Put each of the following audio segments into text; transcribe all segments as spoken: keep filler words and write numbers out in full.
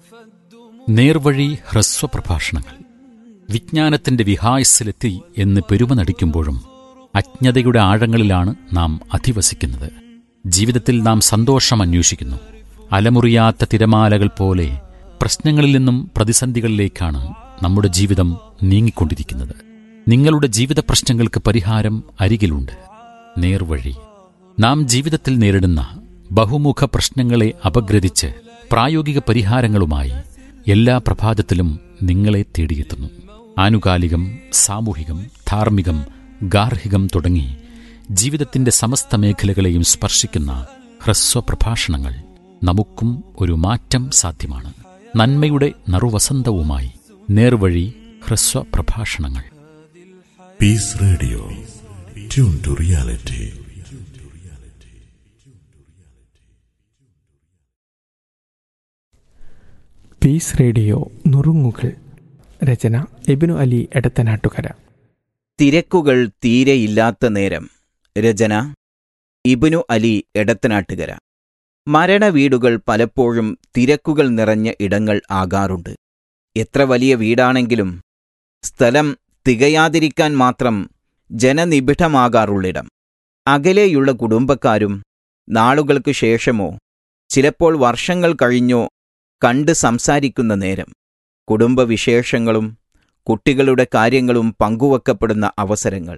നേർവഴി ഹ്രസ്വ പ്രഭാഷണങ്ങൾ. വിജ്ഞാനത്തിന്റെ വിഹായസിലെത്തി എന്ന് പെരുമ നടിക്കുമ്പോഴും അജ്ഞതയുടെ ആഴങ്ങളിലാണ് നാം അധിവസിക്കുന്നത്. ജീവിതത്തിൽ നാം സന്തോഷം അന്വേഷിക്കുന്നു. അലമുറിയാത്ത തിരമാലകൾ പോലെ പ്രശ്നങ്ങളിൽ നിന്നും പ്രതിസന്ധികളിലേക്കാണ് നമ്മുടെ ജീവിതം നീങ്ങിക്കൊണ്ടിരിക്കുന്നത്. നിങ്ങളുടെ ജീവിത പ്രശ്നങ്ങൾക്ക് പരിഹാരം അരികിലുണ്ട്. നേർവഴി. നാം ജീവിതത്തിൽ നേരിടുന്ന ബഹുമുഖ പ്രശ്നങ്ങളെ അപഗ്രഥിച്ച് പ്രായോഗിക പരിഹാരങ്ങളുമായി എല്ലാ പ്രഭാതത്തിലും നിങ്ങളെ തേടിയെത്തുന്നു. ആനുകാലികം, സാമൂഹികം, ധാർമ്മികം, ഗാർഹികം തുടങ്ങി ജീവിതത്തിന്റെ സമസ്ത മേഖലകളെയും സ്പർശിക്കുന്ന ഹ്രസ്വ പ്രഭാഷണങ്ങൾ. നമുക്കും ഒരു മാറ്റം സാധ്യമാണ്. നന്മയുടെ നറുവസന്തവുമായി നേർവഴി ഹ്രസ്വ പ്രഭാഷണങ്ങൾ. Piece radio, tune to reality. Piece radio നുറുങ്ങുകൾ. രചന ഇബ്നു അലി എടത്തനാട്ടുകര. തിരക്കുകൾ തീരെയില്ലാത്ത നേരം. രചന ഇബ്നു അലി എടത്തനാട്ടുകര. മരണവീടുകൾ പലപ്പോഴും തിരക്കുകൾ നിറഞ്ഞ ഇടങ്ങൾ ആകാറുണ്ട്. എത്ര വലിയ വീടാണെങ്കിലും സ്ഥലം തികയാതിരിക്കാൻ മാത്രം ജനനിബിഡമാകാറുള്ളിടം. അകലെയുള്ള കുടുംബക്കാരും നാളുകൾക്ക് ശേഷമോ ചിലപ്പോൾ വർഷങ്ങൾ കഴിഞ്ഞോ കണ്ട് സംസാരിക്കുന്ന നേരം. കുടുംബവിശേഷങ്ങളും കുട്ടികളുടെ കാര്യങ്ങളും പങ്കുവെക്കപ്പെടുന്ന അവസരങ്ങൾ.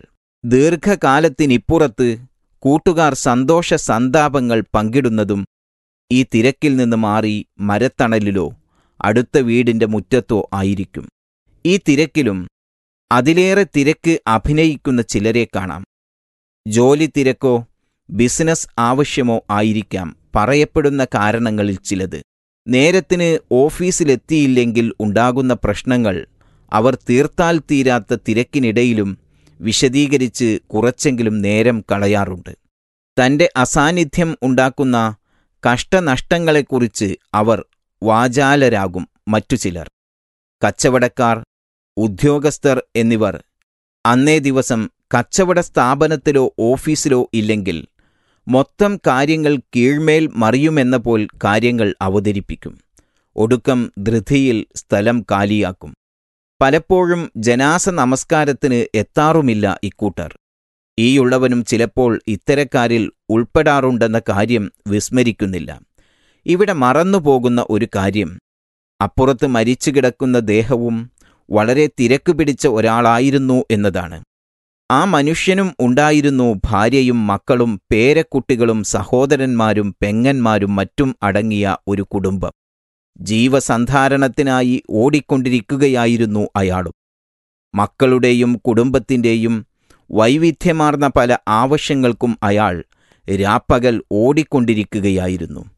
ദീർഘകാലത്തിനിപ്പുറത്ത് കൂട്ടുകാർ സന്തോഷ സന്താപങ്ങൾ പങ്കിടുന്നതും ഈ തിരക്കിൽ നിന്ന് മാറി മരത്തണലിലോ അടുത്ത വീടിന്റെ മുറ്റത്തോ ആയിരിക്കും. ഈ തിരക്കിലും അതിലേറെ തിരക്ക് അഭിനയിക്കുന്ന ചിലരെ കാണാം. ജോലി തിരക്കോ ബിസിനസ് ആവശ്യമോ ആയിരിക്കാം പറയപ്പെടുന്ന കാരണങ്ങളിൽ ചിലത്. നേരത്തിന് ഓഫീസിലെത്തിയില്ലെങ്കിൽ ഉണ്ടാകുന്ന പ്രശ്നങ്ങൾ അവർ തീർത്താൽ തീരാത്ത തിരക്കിനിടയിലും വിശദീകരിച്ച് കുറച്ചെങ്കിലും നേരം കളയാറുണ്ട്. തന്റെ അസാന്നിധ്യം ഉണ്ടാക്കുന്ന കഷ്ടനഷ്ടങ്ങളെക്കുറിച്ച് അവർ വാചാലരാകും. മറ്റു ചിലർ, കച്ചവടക്കാർ, ഉദ്യോഗസ്ഥർ എന്നിവർ അന്നേ ദിവസം കച്ചവട സ്ഥാപനത്തിലോ ഓഫീസിലോ ഇല്ലെങ്കിൽ മൊത്തം കാര്യങ്ങൾ കീഴ്മേൽ മറിയുമെന്ന പോൽ കാര്യങ്ങൾ അവതരിപ്പിക്കും. ഒടുക്കം ധൃതിയിൽ സ്ഥലം കാലിയാക്കും. പലപ്പോഴും ജനാസ നമസ്കാരത്തിന് എത്താറുമില്ല ഇക്കൂട്ടർ. ഈയുള്ളവനും ചിലപ്പോൾ ഇത്തരക്കാരിൽ ഉൾപ്പെടാറുണ്ടെന്ന കാര്യം വിസ്മരിക്കുന്നില്ല. ഇവിടെ മറന്നുപോകുന്ന ഒരു കാര്യം, അപ്പുറത്ത് മരിച്ചു കിടക്കുന്ന ദേഹവും വളരെ തിരക്ക് പിടിച്ച ഒരാളായിരുന്നു എന്നതാണ്. ആ മനുഷ്യനും ഉണ്ടായിരുന്നു ഭാര്യയും മക്കളും പേരക്കുട്ടികളും സഹോദരന്മാരും പെങ്ങന്മാരും മറ്റും അടങ്ങിയ ഒരു കുടുംബം. ജീവസന്ധാരണത്തിനായി ഓടിക്കൊണ്ടിരിക്കുകയായിരുന്നു അയാളും. മക്കളുടെയും കുടുംബത്തിൻ്റെയും വൈവിധ്യമാർന്ന പല ആവശ്യങ്ങൾക്കും അയാൾ രാപ്പകൽ ഓടിക്കൊണ്ടിരിക്കുകയായിരുന്നു.